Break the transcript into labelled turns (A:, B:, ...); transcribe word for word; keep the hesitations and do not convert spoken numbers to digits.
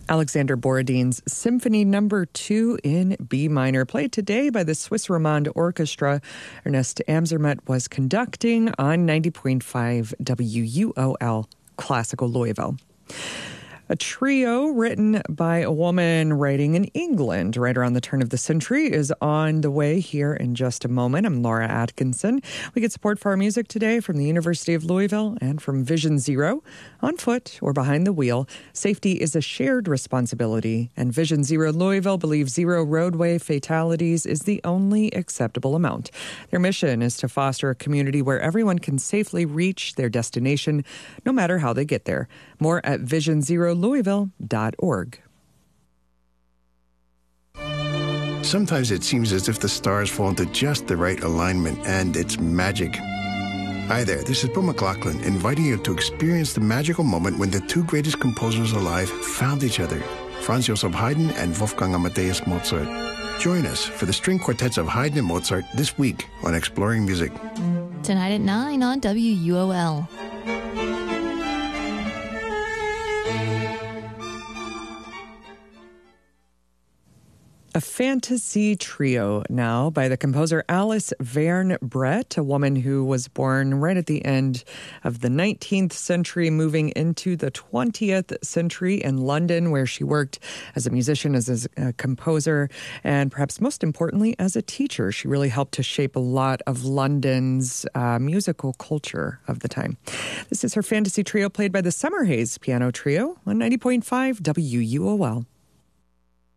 A: Alexander Borodin's Symphony Number Two in B minor, played today by the Swiss Romande Orchestra. Ernest Amzermut was conducting on ninety point five W U O L Classical Louisville. A trio written by a woman writing in England right around the turn of the century is on the way here in just a moment. I'm Laura Atkinson. We get support for our music today from the University of Louisville and from Vision Zero. On foot or behind the wheel, safety is a shared responsibility, and Vision Zero Louisville believes zero roadway fatalities is the only acceptable amount. Their mission is to foster a community where everyone can safely reach their destination, no matter how they get there. More at vision zero louisville dot org.
B: Sometimes it seems as if the stars fall into just the right alignment, and it's magic. Hi there, this is Bill McLaughlin, inviting you to experience the magical moment when the two greatest composers alive found each other, Franz Joseph Haydn and Wolfgang Amadeus Mozart. Join us for the string quartets of Haydn and Mozart this week on Exploring Music.
C: Tonight at nine on W U O L.
A: A fantasy trio now by the composer Alice Verne Brett, a woman who was born right at the end of the nineteenth century, moving into the twentieth century in London, where she worked as a musician, as a composer, and perhaps most importantly, as a teacher. She really helped to shape a lot of London's uh, musical culture of the time. This is her fantasy trio played by the Summer Haze Piano Trio on ninety point five W U O L.